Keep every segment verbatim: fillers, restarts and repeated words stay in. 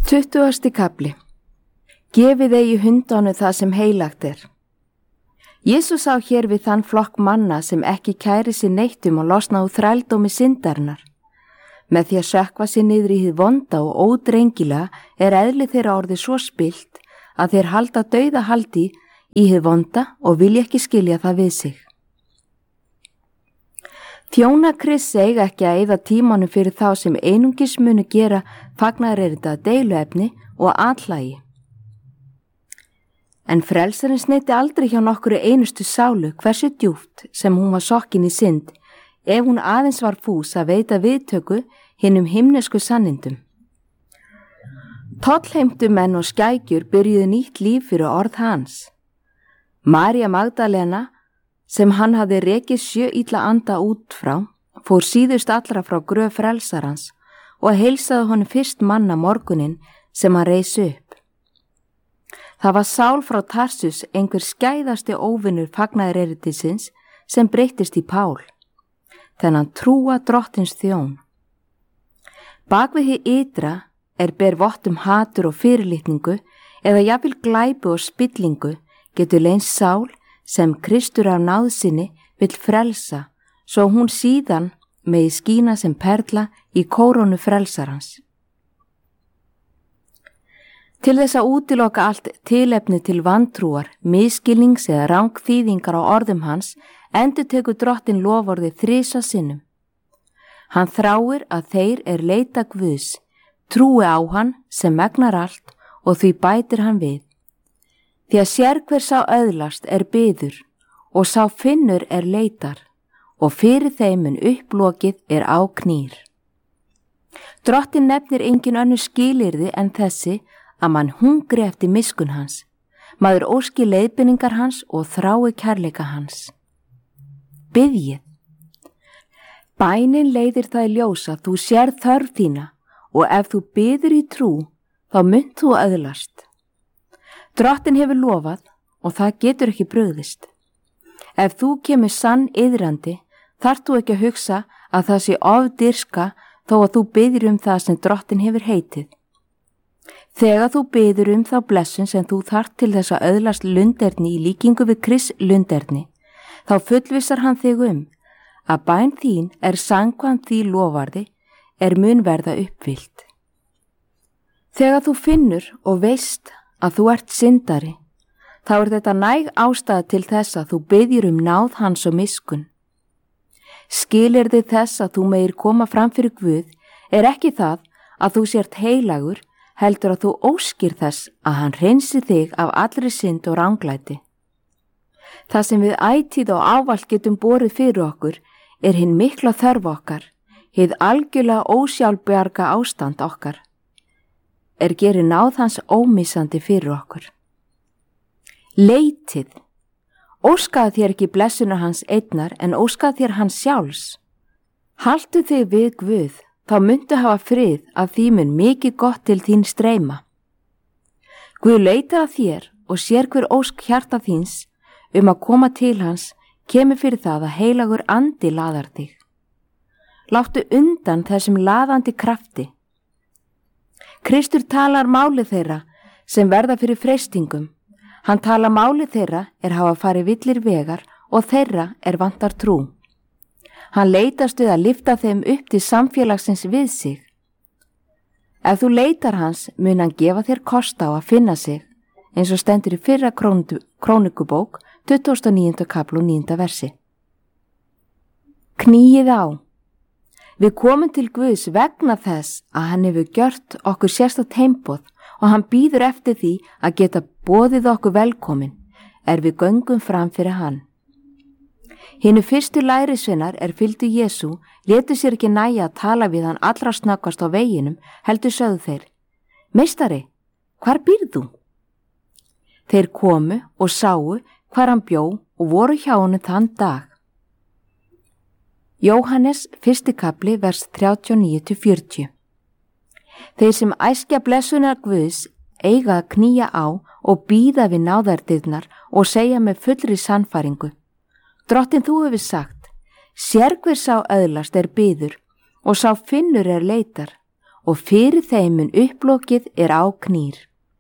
Tuttugasti kafli. Gefið eigi hundánum það sem heilagt er. Jesús á hér við þann flokk manna sem ekki kæri sér neitt um að losna úr þrældómi syndarinnar. Með því að sökkva sér niður í hið vonda og ódrengilega er eðli þeirra orðið svo spillt að þeir halda dauða haldi í hið vonda og vilja ekki skilja það við sig. Þjónakrissi eiga ekki að eyða tímanum fyrir þá sem einungis munu gera fagnaðarerindi að deiluefni og atlægi. En frelsarinn sneiddi aldrei hjá nokkru einustu sálu hversu djúpt sem hún var sokkin í synd, ef hún aðeins var fús að veita viðtöku hinum himnesku sannindum. Tollheimtumenn og skækjur byrjuðu nýtt líf fyrir orð hans. María Magdalena, sem hann hafði rekið sjö illa anda út frá, fór síðust allra frá gröf frelsarans og heilsaði honum fyrst manna morgunin sem hann reis upp. Það var Sál frá Tarsus, einhver skæðasti óvinnur fagnaðarerindisins sem breyttist í Pál, þennan trúa drottins þjón. Bak við hið ytra er ber vott um hatur og fyrirlitningu eða jafnvel glæpu og spillingu getur leynst Sál sem Kristur af náðsinni vill frelsa, svo hún síðan megi skína sem perla í kórónu frelsarans. Til þess að útiloka allt tilefni til vantrúar, misskilnings eða rangþýðingar á orðum hans, endurtekur drottin loforðið þrisa sinnum. Hann þráir að þeir er leita Guðs, trúi á hann sem megnar allt og því bætir hann við. Því að sér hver sá öðlast er biður og sá finnur er leitar og fyrir þeimun upplokið er á knýr. Drottin nefnir engin önnur skilyrði en þessi að mann hungri eftir miskun hans, maður óski leiðbeiningar hans og þrái kærleika hans. Biðjið. Bænin leiðir það í ljós að þú sér þörf þína og ef þú biður í trú þá munt þú öðlast. Drottin hefur lofað og það getur ekki brugðist. Ef þú kemur sann iðrandi, þarft þú ekki að hugsa að það sé ofdyrska þó að þú biður um það sem drottin hefur heitið. Þegar þú biður um þá blessun sem þú þarft til þess að öðlast lunderni í líkingu við Kris lunderni, þá fullvissar hann þig um að bæn þín er samkvæmt því lofarði er mun verða uppfyllt. Þegar þú finnur og veist að þú ert syndari, þá er þetta næg ástæða til þess að þú biðjir um náð hans og miskun. Skilyrði þess að þú megir koma fram fyrir Guð er ekki það að þú sért heilagur, heldur að þú óskir þess að hann hreinsi þig af allri synd og ranglæti. Það sem við ætíð og ávallt getum borið fyrir okkur er hinn mikla þörf okkar, hið algjörlega ósjálfbjarga ástand okkar, er gerir náð hans ómissandi fyrir okkur. Leitið. Óskaði þér ekki blessunar hans einnar en óskaði þér hans sjálfs. Haltu þig við Guð, þá muntu hafa frið að því mun mikið gott til þín streyma. Guð leitar að þér og sér hver ósk hjarta þíns um að koma til hans kemur fyrir það að heilagur andi laðar þig. Láttu undan þessum laðandi krafti. Kristur talar máli þeirra sem verða fyrir freistingum. Hann talar máli þeirra er hafa farið villir vegar og þeirra er vantar trú. Hann leitast við að lyfta þeim upp til samfélagsins við sig. Ef þú leitar hans mun hann gefa þér kost á að finna sig, eins og stendur í fyrra krónikubók, tuttugasta og níunda kafli og níunda versi. Knýið á. Við komum til Guðs vegna þess að hann hefur gjört okkur sérstakt heimboð og hann býður eftir því að geta boðið okkur velkomin er við göngum fram fyrir hann. Hinu fyrstu lærisveinar er fylgdu Jesú, létu sér ekki nægja að tala við hann allra snöggvast á veginum, heldur sögðu þeir: Meistari, hvar býrð þú? Þeir komu og sáu hvar hann bjó og voru hjá honum þann dag. Jóhannes, fyrsti kafli, vers þrjátíu og níu til fjörutíu. Þeir sem æskja blessunar Guðs eiga að knýja á og bíða við náðardyrnar og segja með fullri sannfæringu: Drottin, þú hefur sagt, sér hver sá öðlast er biður og sá finnur er leitar og fyrir þeim mun upplokið er á knýr.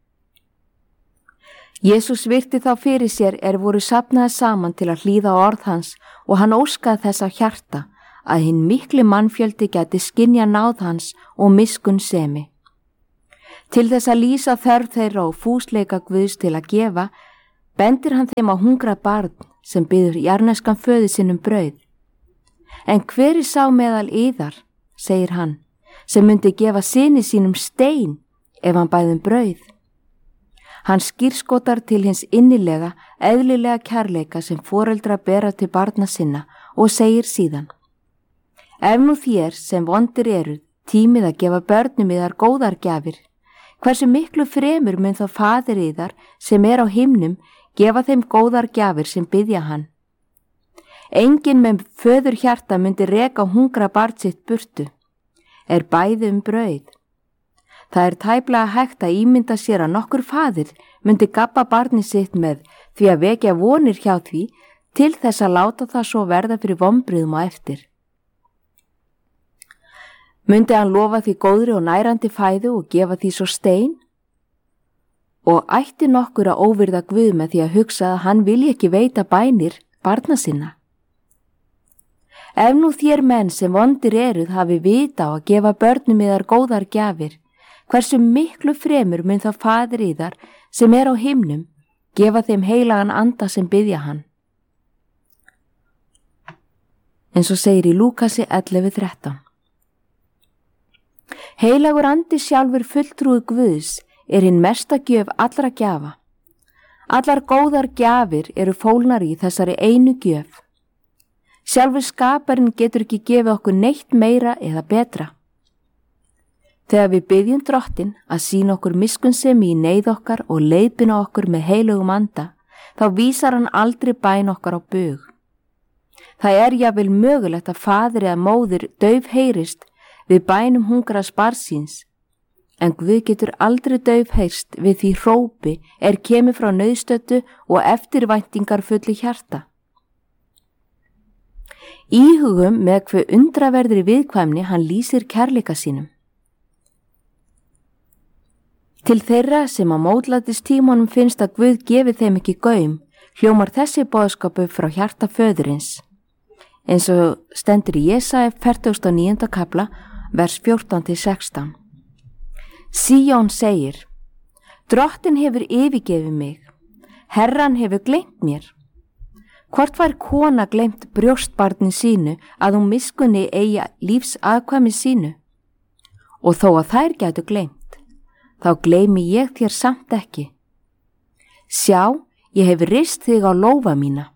Jesús virti þá fyrir sér er voru safnaði saman til að hlýða á orð hans og hann óskaði þess á hjarta að hinn mikli mannfjöldi gæti skynja náð hans og miskunn semi. Til þess að lýsa þörf þeirra og fúsleika Guðs til að gefa, bendir hann þeim á hungrað barn sem biður jarðneskan föður sinn um brauð. En hver er sá meðal yðar, segir hann, sem myndi gefa syni sínum stein ef hann bæði um brauð? Hann skírskotar til hins innilega, eðlilega kærleika sem foreldra bera til barna sinna og segir síðan: Ef nú þér sem vondir eruð tímið að gefa börnum yðar góðar gjafir, hversu miklu fremur mun þá faðir yðar sem er á himnum gefa þeim góðar gjafir sem biðja hann. Enginn með föður hjarta myndi reka hungra barn sitt burtu, er bæði um brauð. Það er tæplega hægt að ímynda sér að nokkur faðir myndi gabba barni sitt með því að vekja vonir hjá því til þess að láta það svo verða fyrir vonbrigðum á eftir. Myndi hann lofa því góðri og nærandi fæðu og gefa því svo stein? Og ætti nokkur að óvirða Guð með því að hugsa að hann vilji ekki veita bænir barna sinna? Ef nú þér menn sem vondir eruð hafi vita á að gefa börnum yðar góðar gjafir, hversu miklu fremur mun þá faðir yðar sem er á himnum gefa þeim heilagan anda sem biðja hann. Eins og segir í Lúkasi ellefu þrettán. Heilagur andi sjálfur fulltrúi Guðs er hinn mesta gjöf allra gjafa. Allar góðar gjafir eru fólnar í þessari einu gjöf. Sjálfur skaparinn getur ekki gefið okkur neitt meira eða betra. Þegar við biðjum Drottinn að sýna okkur miskunnsemi í neyð okkar og leiðbina okkur með heilugum anda, þá vísar hann aldrei bæn okkar á bug. Það er jafnvel mögulegt að faðir eða móðir dauf heyrist við bænum hungraðs barns síns, en Guð getur aldrei dauf heyrst við því hrópi er kemur frá nauðstöddu og eftirvæntingar fullu hjarta. Íhugum með hve undraverðri viðkvæmni hann lýsir kærleika sínum. Til þeirra sem á mótlætistímanum finnst að Guð gefi þeim ekki gaum, hljómar þessi boðskapu frá hjarta föðurins. Eins og stendur í Jesaja fertugasta og níunda kafla, vers fjórtán til sextán. Síón segir: Drottinn hefur yfirgefið mig, Herran hefur gleymt mér. Hvort var kona gleymt brjóstbarni sínu að hún miskunni eigi lífs aðkvæmi sínu? Og þó að þær gætu gleymt, þá gleymi ég þér samt ekki. Sjá, ég hef rist þig á lófa mína.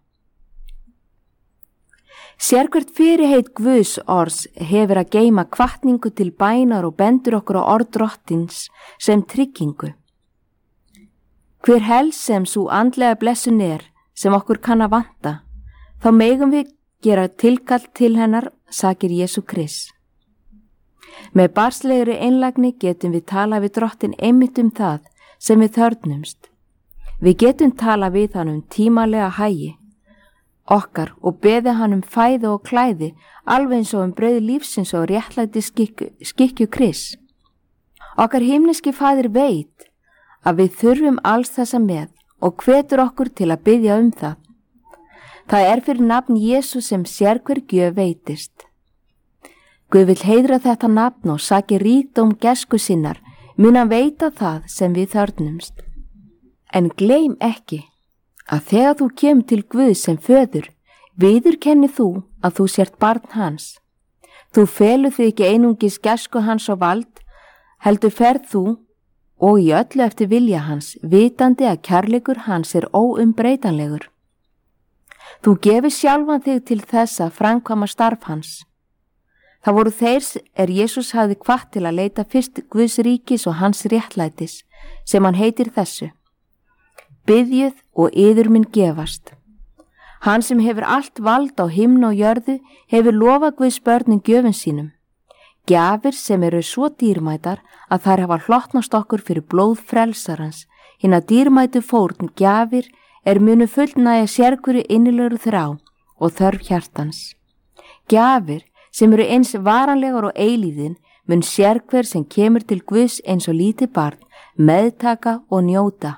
Sérhvert fyrirheit Guðs orðs hefur að geyma hvatningu til bænar og bendur okkur á orð Drottins sem tryggingu. Hver helst sem sú andlega blessun er sem okkur kann að vanta, þá megum við gera tilkall til hennar, sakir Jesú Krist. Með barslegri einlægni getum við tala við Drottinn einmitt um það sem við þörfnumst. Við getum tala við hann um tímalega hagi okkar og beði hann um fæðu og klæði alveg eins og um brauð lífsins og réttlæti skikju, skikju Krist. Okkar himneski faðir veit að við þurfum alls þessa með og hvetur okkur til að biðja um það. Það er fyrir nafn Jesú sem sérhver gjöf veitist. Guð vill heiðra þetta nafn og saki ríkdóm gæsku sinnar, mun hann veita það sem við þörfnumst. En gleym ekki að þegar þú kemur til Guð sem föður, viðurkenni þú að þú sért barn hans. Þú felur þig ekki einungis gæsku hans og vald, heldur ferð þú og í öllu eftir vilja hans, vitandi að kærleikur hans er óumbreytanlegur. Þú gefir sjálfan þig til þess að framkvæma starf hans. Það voru þeir er Jesús hafði hvatt til að leita fyrst Guðs ríkis og hans réttlætis, sem hann heitir þessu: Biðjið og yður mun gefast. Hann sem hefur allt vald á himnu og jörðu hefur lofað Guðs börnum gjöfum sínum. Gjafir sem eru svo dýrmætar að þær hafa hlottnast okkur fyrir blóð frelsarans, hina dýrmætu fórn gjafir er munu fullnægja sérhverju innilegur þrá og þörf hjartans. Gjafir sem eru eins varanlegar og eilíðin mun sérhver sem kemur til Guðs eins og lítið barn meðtaka og njóta.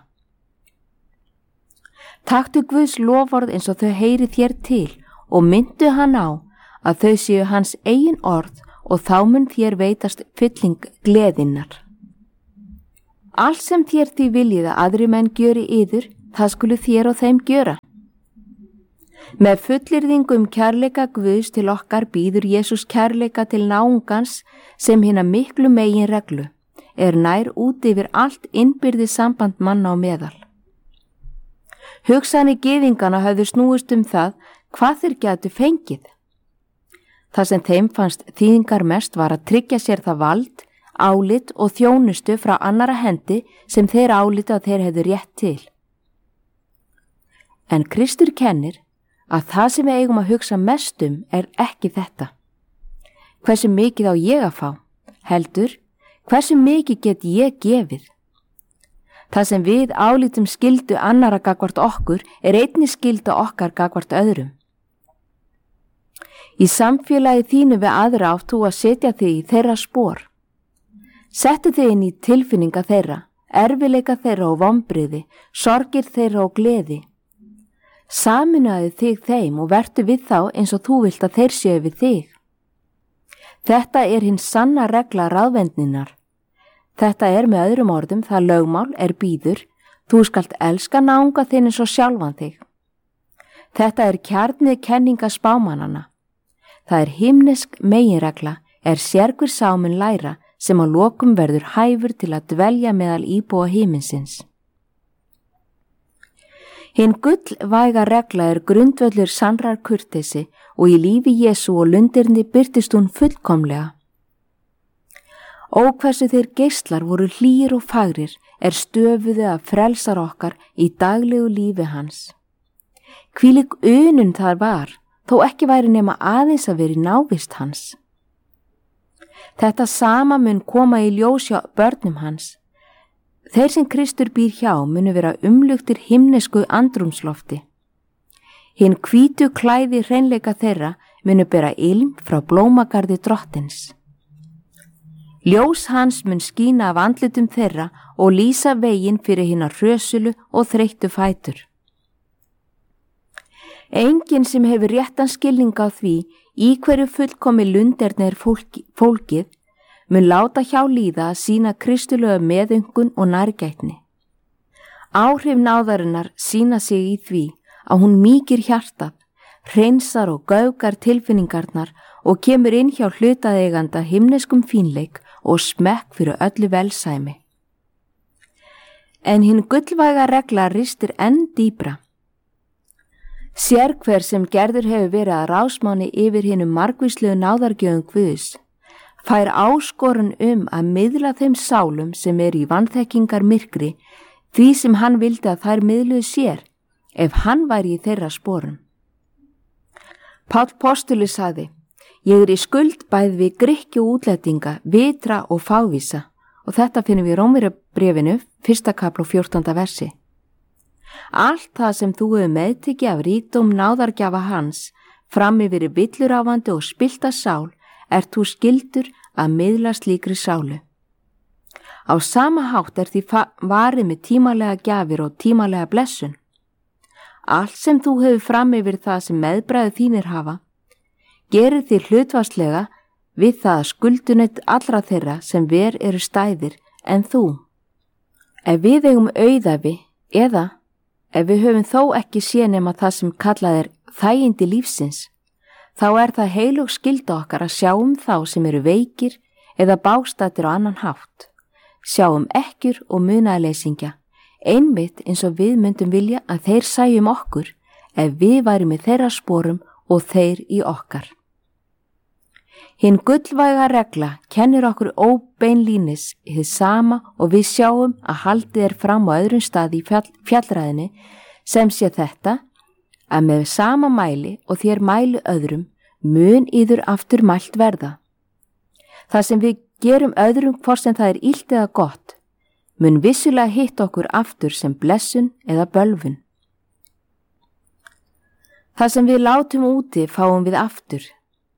Taktu Guðs loforð eins og þau heyri þér til og myndu hann á að þau séu hans eigin orð og þá mun þér veitast fylling gleðinnar. Allt sem þér því viljið að aðri menn gjöri yður, það skulu þér og þeim gjöra. Með fullyrðingu um kærleika Guðs til okkar býður Jesús kærleika til náungans sem hina miklu megin reglu, er nær út yfir allt innbyrðis samband manna á meðal. Hugsanir gyðingana höfðu snúist um það hvað þeir gætu fengið. Það sem þeim fannst þýðingar mest var að tryggja sér það vald, álit og þjónustu frá annara hendi sem þeir álita að þeir hefðu rétt til. En Kristur kennir að það sem við eigum að hugsa mest um er ekki þetta. Hversu mikið á ég að fá? Heldur, hversu mikið get ég gefið? Það sem við álítum skyldu annara gagvart okkur er einnig skylda okkar gagvart öðrum. Í samfélagi þínu við aðra átt þú að setja þig í þeirra spor. Settu þig inn í tilfinninga þeirra, erfileika þeirra og vonbrigði, sorgir þeirra og gleði. Saminaðu þig þeim og vertu við þá eins og þú vilt að þeir séu við þig. Þetta er hinn sanna regla ráðvendninnar. Þetta er með öðrum orðum það lögmál er býður, þú skalt elska náunga þinn eins og sjálfan þig. Þetta er kjarnið kenninga spámanana. Það er himnesk meginregla er sérhver sámun læra sem á lokum verður hæfur til að dvelja meðal íbúa himinsins. Hinn gullvæga regla er grundvöllur sannrar kurteisi og í lífi Jesú og lundirni birtist hún fullkomlega. Ó hversu þeir geislar voru hlýir og fagrir er stöfuðu að frelsar okkar í daglegu lífi hans. Hvílík unun þar var, þó ekki væri nema aðeins að veri návist hans. Þetta sama mun koma í ljós hjá börnum hans. Þeir sem Kristur býr hjá munu vera umluktir himnesku andrúmslofti. Hinn hvítu klæði hreinleika þeirra munu bera ilm frá blómagarði drottins. Ljós hans mun skína af andlitum þeirra og lýsa veginn fyrir hinnar hrösulu og þreyttu fætur. Enginn sem hefur réttan skilning á því í hverju fullkomi lunderni er fólki, fólkið mun láta hjá líða að sína kristulegu meðöngun og nærgætni. Áhrif náðarinnar sína sig í því að hún mýkir hjartað, hreinsar og gaugar tilfinningarnar og kemur inn hjá hlutaðeiganda himneskum fínleik og smekk fyrir öllu velsæmi. En hinn gullvæga regla ristir enn dýpra. Sérhver sem gerður hefur verið að rásmáni yfir hinnum margvíslegu náðargjöfum Guðs, fær áskorun um að miðla þeim sálum sem eru í vanþekkingar myrkri því sem hann vildi að þær miðluðu sér ef hann væri í þeirra sporum. Páll postuli sagði, ég er í skuld bæði við Grikki og útlendinga, vitra og fávísa og þetta finnum við í Rómverjabrefinu, fyrsta kapla og fjórtánda versi. Allt það sem þú hefur meðtekið af ríkdóm náðargjafa hans, fram yfir villuráfandi og spillta sál, er þú skyldur að miðla slíkri sálu. Á sama hátt er því varið með tímalega gjafir og tímalega blessun. Allt sem þú hefur fram yfir það sem meðbræðu þínir hafa, gerir þér hlutvarslega við það að skuldunett allra þeirra sem ver eru stæðir en þú. Ef við eigum auðæfi eða ef við höfum þó ekki séð nema það sem kallað er þægindi lífsins, þá er það heilög skylda okkar að sjá um þá sem eru veikir eða bástættir á annan hátt. Sjá um ekkjur og munaðleysingja, einmitt eins og við myndum vilja að þeir sæjum okkur ef við værum í þeirra sporum og þeir í okkar. Hinn gullvæga regla kennir okkur óbeinlínis hið sama og við sjáum að haldið er fram á öðrum staði í fjall, fjallræðinni sem sé þetta að með sama mæli og þér mæli öðrum mun yður aftur mælt verða. Það sem við gerum öðrum hvort sem það er illt eða gott mun vissulega hitt okkur aftur sem blessun eða bölvun. Það sem við látum úti fáum við aftur.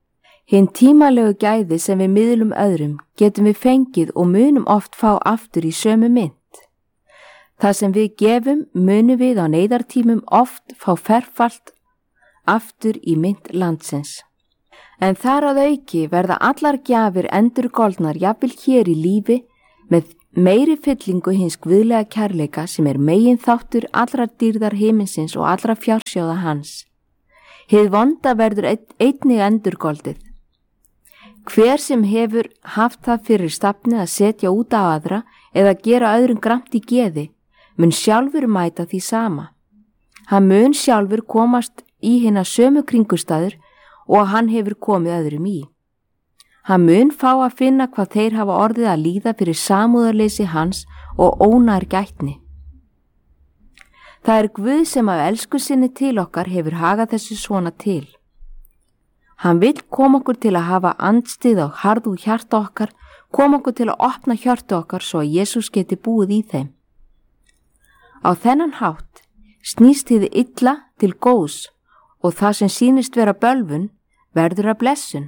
Hinn tímalegu gæði sem við miðlum öðrum getum við fengið og munum oft fá aftur í sömu mynd. Það sem við gefum munum við á neyðartímum oft fá ferfalt aftur í mynd landsins. En þar að auki verða allar gjafir endurgoldnar jafnvel hér í lífi með meiri fyllingu hins guðlega kærleika sem er megin þáttur allrar dýrðar himinsins og allra fjársjóða hans. Hið vonda verður einnig endurgoldið. Hver sem hefur haft það fyrir stafni að setja út á aðra eða gera öðrum gramt í geði, mun sjálfur mæta því sama. Hann mun sjálfur komast í hina sömu kringustæður og hann hefur komið öðrum í. Hann mun fá að finna hvað þeir hafa orðið að líða fyrir samúðarleysi hans og ónær gætni. Það er Guð sem af elsku sinni til okkar hefur hagað þessu svona til. Hann vill koma okkur til að hafa andstið á harðu hjarta okkar, koma okkur til að opna hjarta okkar svo að Jesús geti búið í þeim. Á þennan hátt snýst hið illa til góðs og það sem sýnist vera bölvun verður að blessun.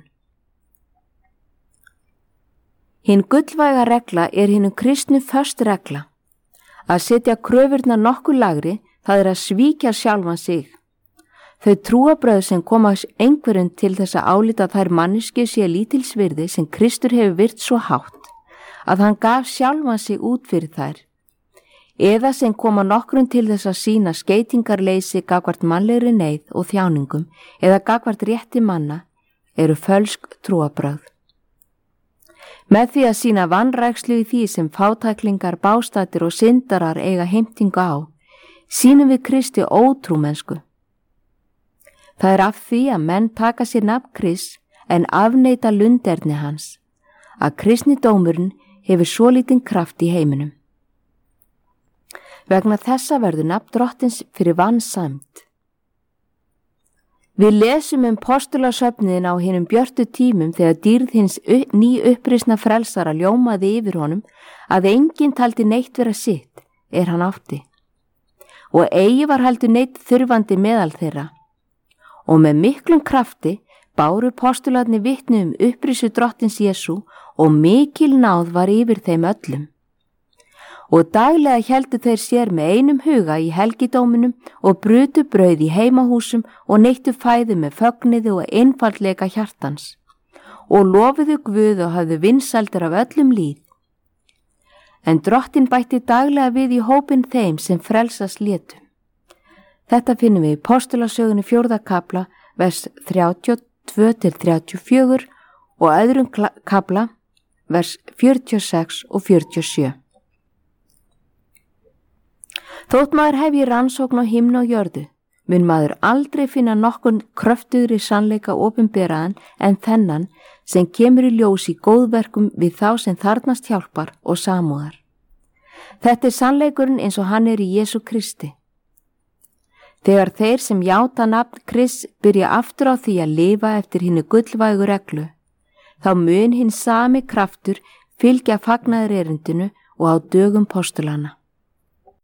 Hinn gullvæga regla er hinum kristnu föst regla. Að setja kröfurnar nokkuð lagri, það er að svíkja sjálfan sig. Þau trúarbrögð sem koma einhverjum til þess að álíta þær manneskju sé lítilsvirði sem Kristur hefur virt svo hátt að hann gaf sjálfan sig út fyrir þær, eða sem koma nokkrum til þess að sína skeytingarleysi gagvart mannlegri neyð og þjáningum eða gagvart rétti manna, eru fölsk trúarbrögð. Með því að sína vanrækslu í því sem fátæklingar, bástættir og syndarar eiga heimtingu á, sýnum við Kristi ótrúmennsku. Það er af því að menn taka sér nafn Krists en afneita lunderni hans, að kristni dómurinn hefur svo lítinn kraft í heiminum. Vegna þessa verður nafn Drottins fyrir vansamt. Við lesum um postulasöfniðin á hinum björtu tímum þegar dýrð hins ný upprisna frelsara ljómaði yfir honum að enginn taldi neitt vera sitt er hann átti. Og eigi var heldur neitt þurfandi meðal þeirra. Og með miklum krafti báru postularnir vitni um upprisu Drottins Jesú og mikil náð var yfir þeim öllum. Og daglega héldu þeir sér með einum huga í helgidóminum og brutu brauð í heimahúsum og neittu fæðu með fögniði og einfaldleika hjartans og lofuðu Guð og hafðu vinsældir af öllum líð. En Drottinn bætti daglega við í hópinn þeim sem frelsast létu. Þetta finnum við í Postulasögunni fjórða kapla, vers þrjátíu og tvö til þrjátíu og fjögur og öðrum kapla, vers fjörutíu og sex og fjörutíu og sjö. Þótt maður hef ég rannsókn á himni og jörðu, mun maður aldrei finna nokkun kröftugri sannleika opinberaðan en þennan sem kemur í ljós í góðverkum við þá sem þarnast hjálpar og samúðar. Þetta er sannleikurinn eins og hann er í Jesú Kristi. Þegar þeir sem játa nafn Krists byrja aftur á því að lifa eftir hinni gullvægu reglu, þá mun hinn sami kraftur fylgja fagnaðar erindinu og á dögum postulana.